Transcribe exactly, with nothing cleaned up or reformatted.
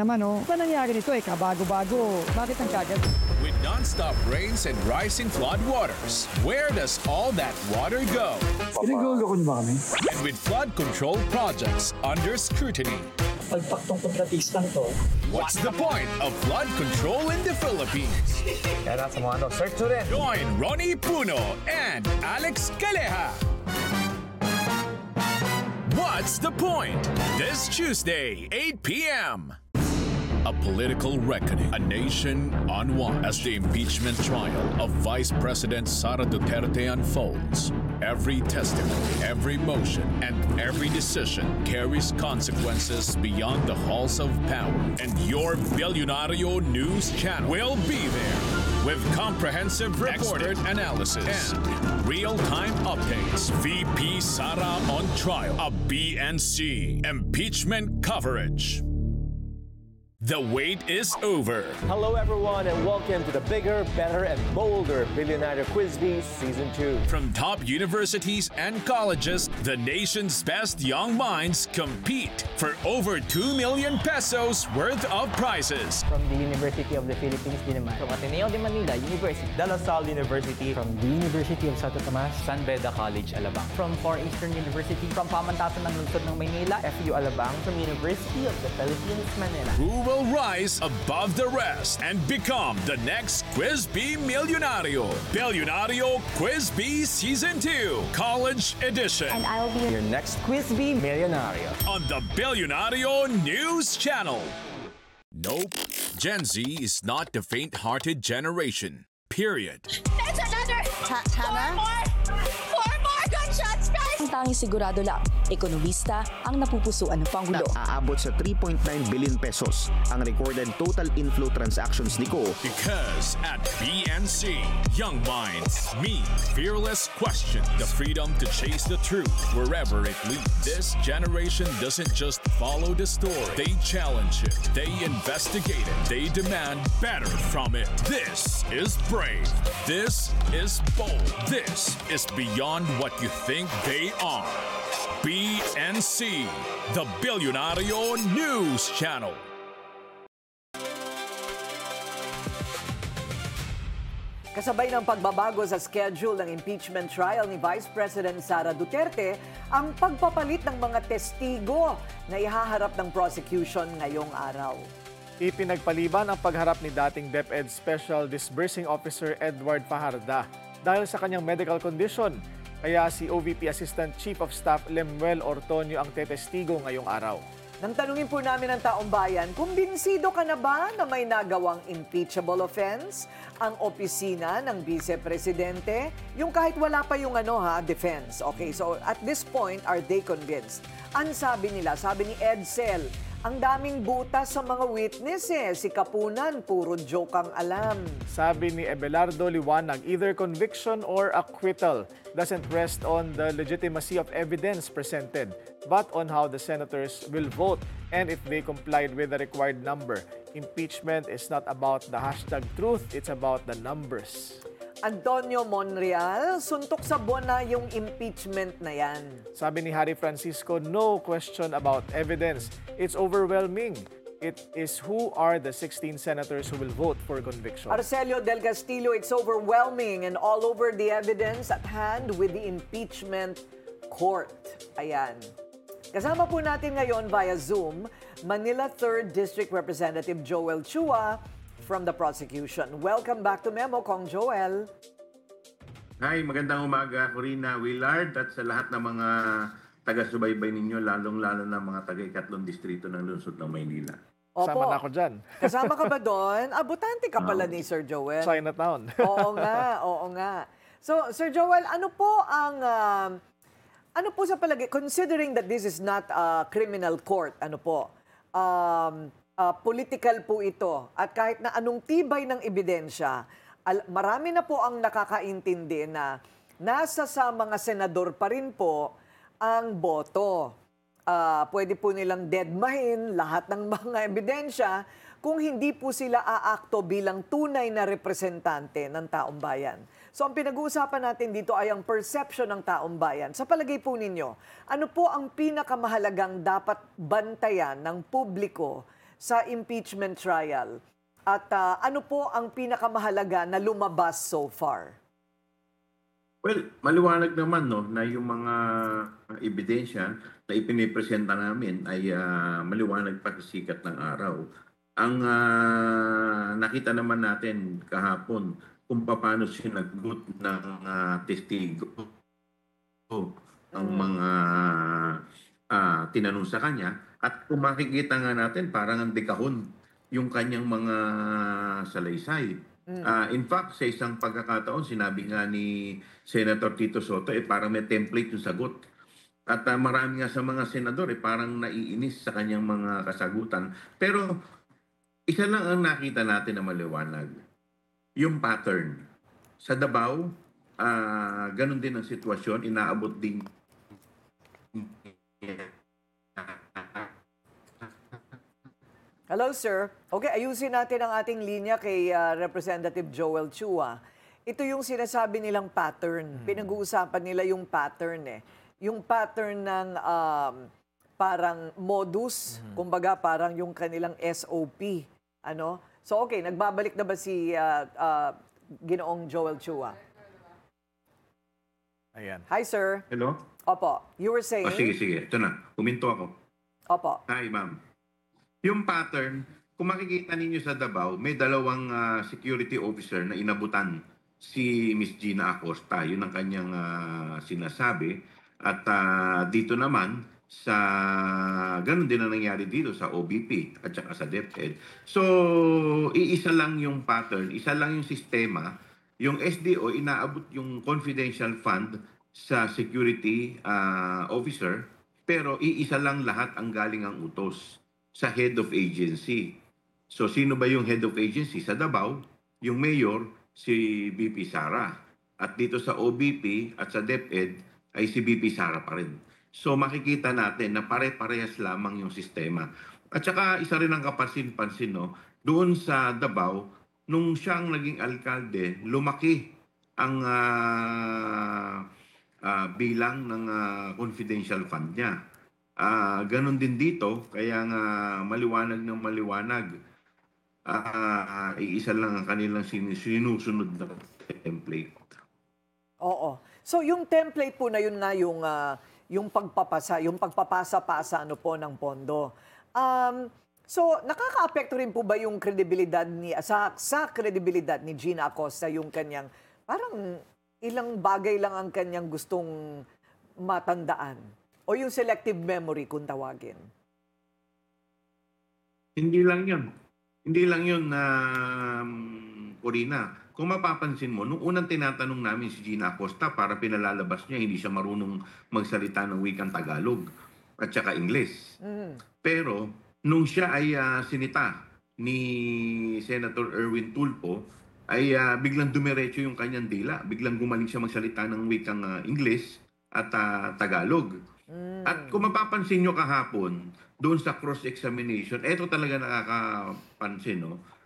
Tama no? Ano nangyari nito eh, kabago-bago. Bakit ang kagat? With non-stop rains and rising floodwaters, where does all that water go? Pinaguloko niyo ba kami? And with flood control projects under scrutiny, Pagpaktong kontratistang to. what's the point of flood control in the Philippines? Kaya nasa mga ano, search nyo rin. Join Ronnie Puno and Alex Caleja. What's the point? This Tuesday, eight p m A political reckoning, a nation on watch as the impeachment trial of Vice President Sara Duterte unfolds. Every testimony, every motion, and every decision carries consequences beyond the halls of power. And your Billionario News channel will be there with comprehensive expert analysis and real-time updates. V P Sara on trial, a B N C impeachment coverage. The wait is over. Hello everyone and welcome to the bigger, better, and bolder Billionaire Quiz Bee Season two. From top universities and colleges, the nation's best young minds compete for over two million pesos worth of prizes. From the University of the Philippines din naman. From Ateneo de Manila University. De La Salle University. From the University of Santo Tomas. San Beda College, Alabang. From Far Eastern University. From Pamantasan ng Lungsod ng Maynila. F U Alabang. From University of the Philippines, Manila. Who will rise above the rest and become the next Quiz Bee Millionario? Billionario Quiz Bee Season two, College Edition. And I'll be Your next Quiz Bee Millionario. On the Billionario News Channel. Nope, Gen Z is not the faint-hearted generation. Period. It's another ha Hannah? Four more! Four more gunshots, guys! Ang tanging sigurado lang, ekonomista ang napupusuan ng Pangulo. Aabot sa three point nine billion pesos ang recorded total inflow transactions ni Ko. Because at B N C, young minds meet fearless question, the freedom to chase the truth wherever it leads. This generation doesn't just follow the story, they challenge it, they investigate it, they demand better from it. This is brave, this is bold, this is beyond what you think they are. B N C, the Billionario News Channel. Kasabay ng pagbabago sa schedule ng impeachment trial ni Vice President Sara Duterte, ang pagpapalit ng mga testigo na ihaharap ng prosecution ngayong araw. Ipinagpaliban ang pagharap ni dating DepEd Special Disbursing Officer Edward Fajarda dahil sa kanyang medical condition. Kaya si O V P Assistant Chief of Staff Lemuel Ortonio ang tetestigo ngayong araw. Nang tanungin po namin ng taong bayan, kumbinsido ka na ba na may nagawang impeachable offense ang opisina ng Vice Presidente? Yung kahit wala pa yung ano ha, defense. Okay, so at this point, are they convinced? Ang sabi nila, sabi ni Edsel, ang daming butas sa mga witnesses. Si Kapunan, puro joke ang alam. Sabi ni Abelardo Liwanag, either conviction or acquittal doesn't rest on the legitimacy of evidence presented, but on how the senators will vote and if they complied with the required number. Impeachment is not about the hashtag truth, it's about the numbers. Antonio Monreal, suntok sa buwan na yung impeachment na yan. Sabi ni Harry Francisco, no question about evidence. It's overwhelming. It is who are the sixteen senators who will vote for conviction. Arcelio Del Castillo, it's overwhelming and all over the evidence at hand with the impeachment court. Ayan. Kasama po natin ngayon via Zoom, Manila third District Representative Joel Chua from the prosecution. Welcome back to Memo, Kong Joel. Hi, magandang umaga, Corina, Willard, at sa lahat ng mga taga-subaybay ninyo, lalong-lalo na mga taga-ikatlong distrito ng lungsod ng Maynila. Opo. Kasama na ako dyan. Kasama ka ba doon? Abutante ka pala Oh. ni Sir Joel. Chinatown. Oo nga, oo nga. So, Sir Joel, ano po ang... Um, ano po sa palagi, considering that this is not a criminal court, ano po, um, uh, political po ito, at kahit na anong tibay ng ebidensya, al- marami na po ang nakakaintindi na nasa sa mga senador pa rin po ang boto. Uh, pwede po nilang deadmahin lahat ng mga ebidensya kung hindi po sila aakto bilang tunay na representante ng taong bayan. So ang pinag-uusapan natin dito ay ang perception ng taong bayan. Sa palagay po ninyo, ano po ang pinakamahalagang dapat bantayan ng publiko sa impeachment trial? At ah, ano po ang pinakamahalaga na lumabas so far? Well, maliwanag naman no na yung mga ebidensya na ipinipresenta namin ay ah, maliwanag pa sa sikat ng araw. Ang ah, nakita naman natin kahapon kung paano sinagot ng ah, testigo ang mga ah, tinanong sa kanya, at kung makikita nga natin parang ang dekahon yung kanyang mga salaysay. Ah, in fact, sa isang pagkakataon, sinabi nga ni Senator Tito Soto, eh parang may template yung sagot. At ah, marami nga sa mga senador, eh parang naiinis sa kanyang mga kasagutan. Pero isa lang ang nakita natin na maliwanag, yung pattern. Sa Davao, ah, ganun din ang sitwasyon, inaabot din Hello, sir. Okay, ayusin natin ang ating linya kay ah, Representative Joel Chua. Ito yung sinasabi nilang pattern. Pinag-uusapan nila yung pattern eh. Yung pattern ng um, parang modus, kumbaga parang yung kanilang S O P. Ano? So okay, nagbabalik na ba si ah, ah, Ginoong Joel Chua? Ayan. Hi, sir. Hello? Opo, you were saying? Oh, sige, sige. Ito na. Huminto ako. Opo. Hi, ma'am. Yung pattern, kung makikita ninyo sa Davao, may dalawang ah, security officer na inabutan si Miss Gina Acosta. Yun ang kanyang ah, sinasabi. At ah, dito naman, sa ganun din ang nangyari dito sa O B P at saka sa DepEd. So, iisa lang yung pattern, isa lang yung sistema. Yung S D O, inaabot yung confidential fund sa security ah, officer, pero iisa lang lahat ang galing ang utos sa head of agency. So, sino ba yung head of agency? Sa Davao, yung mayor, si B P Sara. At dito sa O B P at sa DepEd, ay si B P Sara pa rin. So, makikita natin na pare-parehas lamang yung sistema. At saka, isa rin ang kapansin-pansin, no? Doon sa Davao, nung siyang naging alkalde, lumaki ang ah, ah, bilang ng ah, confidential fund niya. Ah, ganun din dito, kaya nga maliwanag ng maliwanag. Ah, iisa lang ang kanilang sin- sinusunod na template. Oo. So yung template po na yun nga yung ah, yung pagpapasa, yung pagpapasa-pasa ano po ng pondo. Um, so nakakaapekto rin po ba yung kredibilidad ni sa sa kredibilidad ni Gina Acosta yung kanyang parang ilang bagay lang ang kanyang gustong matandaan o yung selective memory kung tawagin? Hindi lang yun. Hindi lang yun na um, Corina. Kung mapapansin mo, nung unang tinatanong namin si Gina Acosta para pinalalabas niya, hindi siya marunong magsalita ng wikang Tagalog at saka Ingles. Pero nung siya ay ah, sinita ni Senator Erwin Tulfo, ay ah, biglang dumiretso yung kanyang dila. Biglang gumaling siya magsalita ng wikang ah, Ingles at ah, Tagalog. At kung mapapansin nyo kahapon, doon sa cross-examination, eto talaga nakakapansin, no?